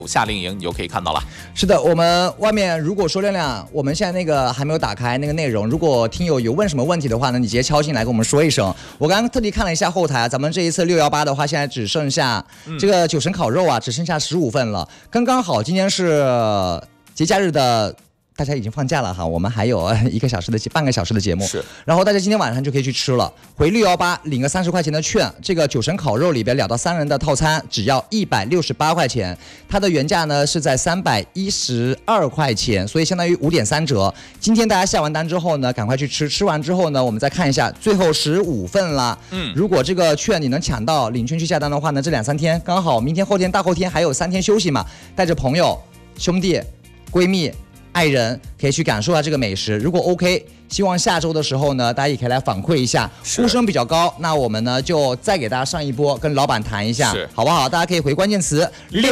夏令营你就可以看到了。 是的，我们外面如果说亮亮，我们现在那个还没有打开那个内容，如果听友有问什么问题的话呢，你直接敲进来跟我们说一声。我刚刚特地看了一下后台，咱们这一次618的话，现在只剩下这个9神烤肉啊，只剩下15份了，刚刚好。今天是节假日的。大家已经放假了哈，我们还有半个小时的节目， 是。 然后大家今天晚上就可以去吃了，回618领个30块钱的券，这个9神烤肉里边2到3人的套餐只要168块钱，它的原价呢是在312块钱，所以相当于5.3折。今天大家下完单之后呢，赶快去吃，吃完之后呢，我们再看一下，最后15份了。如果这个券你能抢到，领券去下单的话呢，这2-3天刚好，明天、后天、大后天还有3天休息嘛，带着朋友、兄弟、闺蜜。爱人可以去感受一下这个美食，如果 OK， 希望下周的时候呢，大家也可以来反馈一下，呼声比较高，那我们呢就再给大家上一波，跟老板谈一下，好不好？大家可以回关键词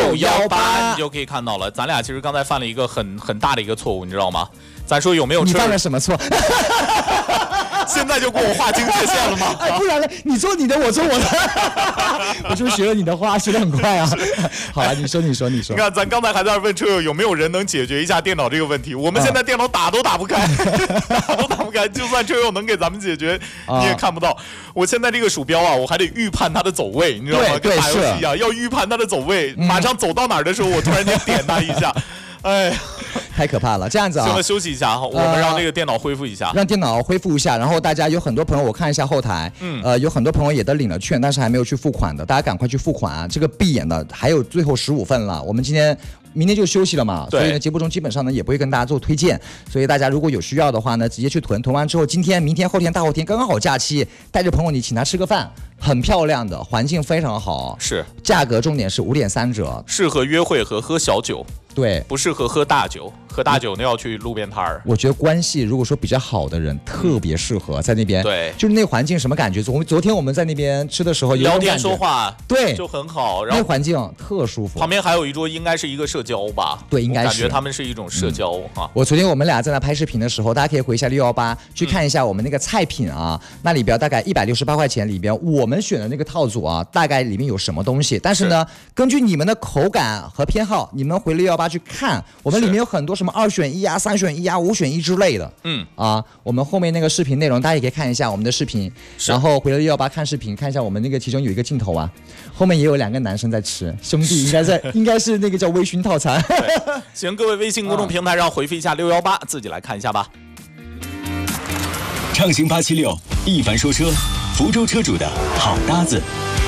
618， 你就可以看到了。咱俩其实刚才犯了一个很大的一个错误，你知道吗？咱说有没有吃？ 你犯了什么错？ 现在就给我划清界限了吗？ 哎，不然呢？你做你的，我做我的。我是不是学了你的话，学得很快啊？好了，你说。你看，咱刚才还在问车友有没有人能解决一下电脑这个问题，我们现在电脑打都打不开，打都打不开。就算车友能给咱们解决，你也看不到。我现在这个鼠标啊，我还得预判它的走位，你知道吗？跟打游戏一样，要预判它的走位，马上走到哪儿的时候，我突然间点它一下。哎， 太可怕了！这样子啊， 行了，休息一下，我们让这个电脑恢复一下， 让电脑恢复一下。然后大家有很多朋友，我看一下后台，有很多朋友也都领了券，但是还没有去付款的，大家赶快去付款啊！这个闭眼的还有最后15份了，我们明天就休息了嘛，所以呢，节目中基本上呢也不会跟大家做推荐，所以大家如果有需要的话呢，直接去囤完之后，今天、明天、后天、大后天刚刚好假期，带着朋友你请他吃个饭，很漂亮的，环境非常好， 是价格重点是5.3折， 适合约会和喝小酒。 对， 不适合喝大酒，喝大酒呢要去路边摊儿。 我觉得关系如果说比较好的人，特别适合在那边。 对， 就是那环境什么感觉？昨天我们在那边吃的时候， 聊天说话， 对， 就很好。然后那环境特舒服。 旁边还有一桌，应该是一个社交吧？ 对，应该是。 感觉他们是一种社交啊。 我昨天我们俩在那拍视频的时候，大家可以回一下618去看一下我们那个菜品啊，那里边大概168块钱里边，我们选的那个套组啊，大概里面有什么东西？但是呢，根据你们的口感和偏好，你们回618去看。我们里面有很多什么2选1啊、3选1啊、5选1之类的。我们后面那个视频内容大家也可以看一下我们的视频，然后回了618看视频，看一下我们那个其中有一个镜头啊，后面也有2个男生在吃，兄弟应该是那个叫微醺套餐。 行，各位微信公众平台上回复一下618，自己来看一下吧。 畅行876，一凡说车，福州车主的好搭子。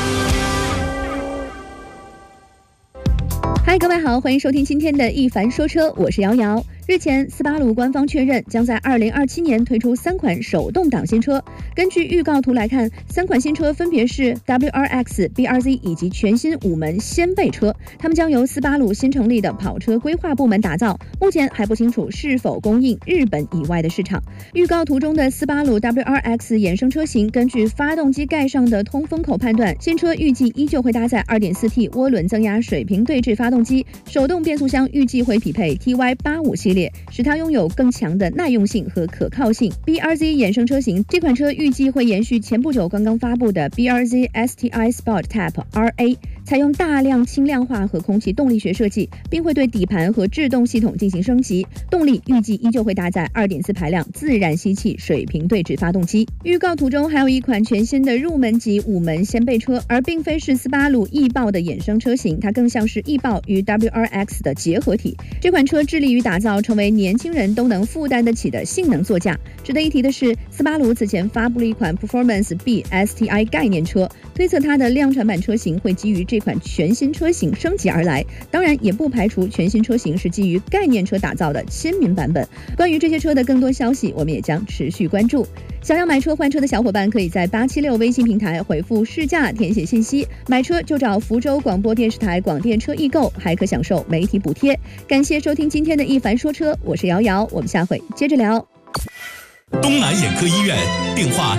嗨，各位好，欢迎收听今天的一凡说车，我是瑶瑶。日前，斯巴鲁官方确认将在2027年推出3款手动挡新车。根据预告图来看，3款新车分别是 WRX、BRZ 以及全新5门掀背车，它们将由斯巴鲁新成立的跑车规划部门打造，目前还不清楚是否供应日本以外的市场。预告图中的斯巴鲁 WRX 衍生车型，根据发动机盖上的通风口判断，新车预计依旧会搭载 2.4T 涡轮增压水平对置发动机，手动变速箱预计会匹配 TY85系列，使它拥有更强的耐用性和可靠性。BRZ 衍生车型，这款车预计会延续前不久刚刚发布的 BRZ STI Sport Type RA， 采用大量轻量化和空气动力学设计，并会对底盘和制动系统进行升级。动力预计依旧会搭载 2.4 排量自然吸气水平对置发动机。预告图中还有一款全新的入门级5门掀背车，而并非是斯巴鲁翼豹的衍生车型，它更像是翼豹与 WRX 的结合体。这款车致力于打造成为年轻人都能负担得起的性能座驾。值得一提的是，斯巴鲁此前发布了一款 Performance B STI 概念车，推测它的量产版车型会基于这款全新车型升级而来，当然也不排除全新车型是基于概念车打造的亲民版本。关于这些车的更多消息，我们也将持续关注。想要买车换车的小伙伴，可以在876微信平台回复试驾填写信息，买车就找福州广播电视台广电车易购，还可享受媒体补贴。感谢收听今天的一凡说车，我是瑶瑶，我们下回接着聊。 东南眼科医院电话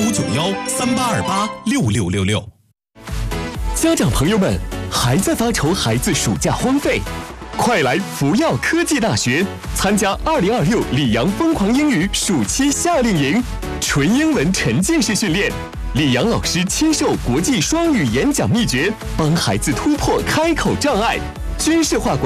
059138286666。 家长朋友们，还在发愁孩子暑假荒废？快来福耀科技大学参加2026里昂疯狂英语暑期夏令营，纯英文沉浸式训练，李阳老师亲授国际双语演讲秘诀，帮孩子突破开口障碍。 军事化管